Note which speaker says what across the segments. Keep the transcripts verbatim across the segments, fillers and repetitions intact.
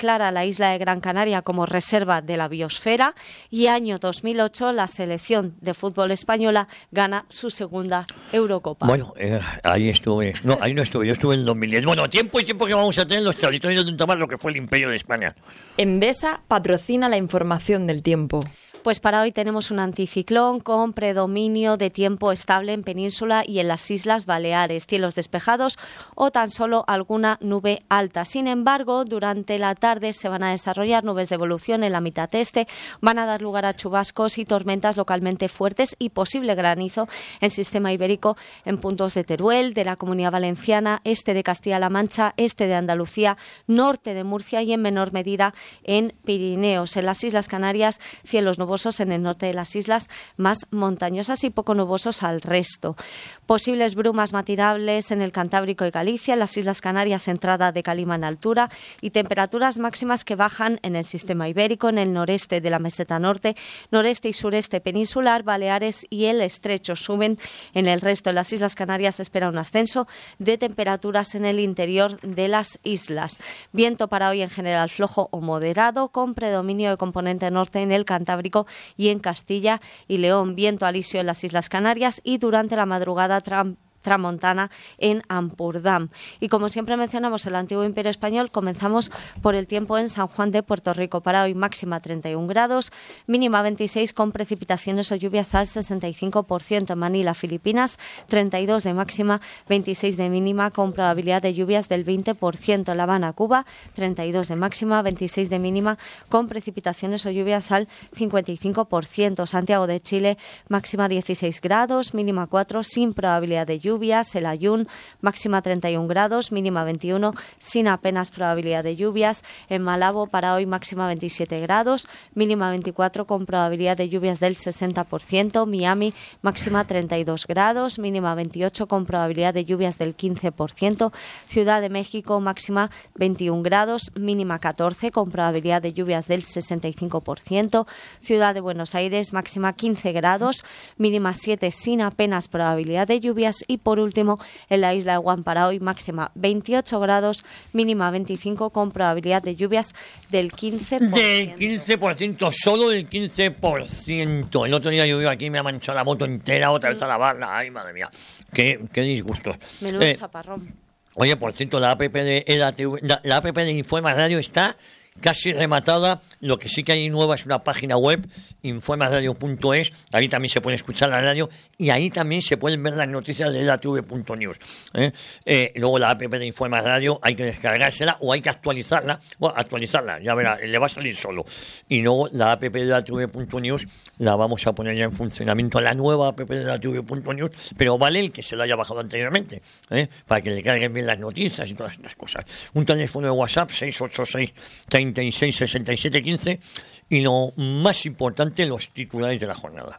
Speaker 1: declara la isla de Gran Canaria como reserva de la biosfera y año dos mil ocho la selección de fútbol española gana su segunda Eurocopa.
Speaker 2: Bueno, eh, ahí estuve, no, ahí no estuve, yo estuve en el dos mil diez. Bueno, tiempo y tiempo que vamos a tener los territorios de un tomar lo que fue el Imperio de España.
Speaker 3: Endesa patrocina la información del tiempo.
Speaker 1: Pues para hoy tenemos un anticiclón con predominio de tiempo estable en península y en las Islas Baleares, cielos despejados o tan solo alguna nube alta. Sin embargo, durante la tarde se van a desarrollar nubes de evolución en la mitad este, van a dar lugar a chubascos y tormentas localmente fuertes y posible granizo en sistema ibérico en puntos de Teruel, de la Comunidad Valenciana, este de Castilla-La Mancha, este de Andalucía, norte de Murcia y en menor medida en Pirineos. En las Islas Canarias, cielos nubosos en el norte de las islas, más montañosas y poco nubosos al resto. Posibles brumas matinales en el Cantábrico y Galicia, en las Islas Canarias, entrada de calima en altura y temperaturas máximas que bajan en el sistema ibérico, en el noreste de la meseta norte, noreste y sureste peninsular, Baleares y el estrecho. Suben en el resto de las Islas Canarias, se espera un ascenso de temperaturas en el interior de las islas. Viento para hoy en general flojo o moderado, con predominio de componente norte en el Cantábrico y en Castilla y León, viento alisio en las Islas Canarias y durante la madrugada tram tramontana en Ampurdán. Y como siempre mencionamos el antiguo Imperio Español, comenzamos por el tiempo en San Juan de Puerto Rico. Para hoy máxima treinta y un grados, mínima veintiséis con precipitaciones o lluvias al sesenta y cinco por ciento. En Manila, Filipinas, treinta y dos de máxima, veintiséis de mínima con probabilidad de lluvias del veinte por ciento. En La Habana, Cuba, treinta y dos de máxima, veintiséis de mínima con precipitaciones o lluvias al cincuenta y cinco por ciento. Santiago de Chile, máxima dieciséis grados, mínima cuatro sin probabilidad de lluvias. Lluvias, el Ayun, máxima treinta y un grados, mínima veintiuno, sin apenas probabilidad de lluvias. En Malabo, para hoy, máxima veintisiete grados, mínima veinticuatro, con probabilidad de lluvias del sesenta por ciento. Miami, máxima treinta y dos grados, mínima veintiocho, con probabilidad de lluvias del quince por ciento. Ciudad de México, máxima veintiún grados, mínima catorce, con probabilidad de lluvias del sesenta y cinco por ciento. Ciudad de Buenos Aires, máxima quince grados, mínima siete, sin apenas probabilidad de lluvias. Y por último, en la isla de Guam, para hoy máxima veintiocho grados, mínima veinticinco, con probabilidad de lluvias del quince por ciento.
Speaker 2: Del quince por ciento, solo del quince por ciento. El otro día llovió aquí, me ha manchado la moto entera, otra vez a lavarla. Ay, madre mía, qué, qué disgustos.
Speaker 1: Menudo eh, chaparrón.
Speaker 2: Oye, por cierto, la app de E D A T V, la, la app de Informa Radio está casi rematada. Lo que sí que hay nueva es una página web, informa radio punto es. Ahí también se puede escuchar la radio y ahí también se pueden ver las noticias de E D A T V punto news. ¿eh? Eh, luego la app de Informa Radio hay que descargársela o hay que actualizarla. Bueno, actualizarla, ya verá, le va a salir solo. Y luego la app de E D A T V punto news la vamos a poner ya en funcionamiento, la nueva app de E D A T V punto news, pero vale el que se lo haya bajado anteriormente, ¿eh? para que le carguen bien las noticias y todas estas cosas. Un teléfono de WhatsApp seis ocho seis, treinta y seis, sesenta y siete, quince y lo más importante, los titulares de la jornada.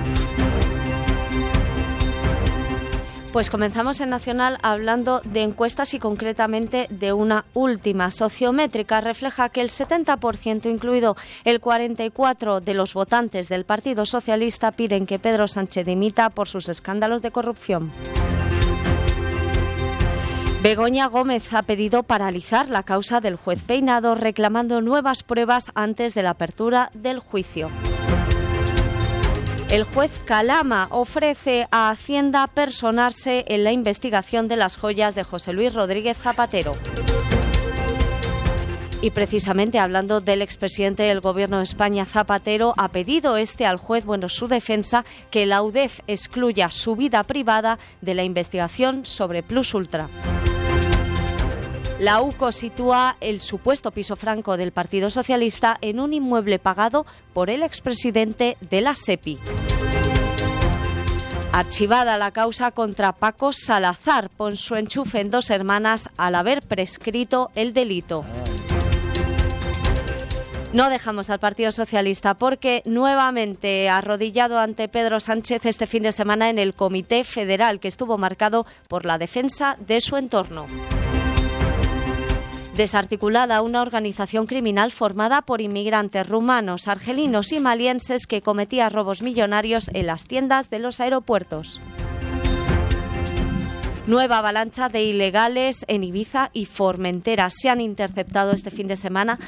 Speaker 1: Pues comenzamos en Nacional hablando de encuestas y concretamente de una última sociométrica. Refleja que el setenta por ciento, incluido el cuarenta y cuatro por ciento de los votantes del Partido Socialista, piden que Pedro Sánchez dimita por sus escándalos de corrupción. Begoña Gómez ha pedido paralizar la causa del juez Peinado, reclamando nuevas pruebas antes de la apertura del juicio. El juez Calama ofrece a Hacienda personarse en la investigación de las joyas de José Luis Rodríguez Zapatero. Y precisamente hablando del expresidente del Gobierno de España, Zapatero, ha pedido este al juez, bueno, su defensa, que la U D E F excluya su vida privada de la investigación sobre Plus Ultra. La U C O sitúa el supuesto piso franco del Partido Socialista en un inmueble pagado por el expresidente de la SEPI. Archivada la causa contra Paco Salazar por su enchufe en Dos Hermanas al haber prescrito el delito. No dejamos al Partido Socialista porque nuevamente arrodillado ante Pedro Sánchez este fin de semana en el Comité Federal, que estuvo marcado por la defensa de su entorno. Desarticulada una organización criminal formada por inmigrantes rumanos, argelinos y malienses que cometía robos millonarios en las tiendas de los aeropuertos. Nueva avalancha de ilegales en Ibiza y Formentera. Se han interceptado este fin de semana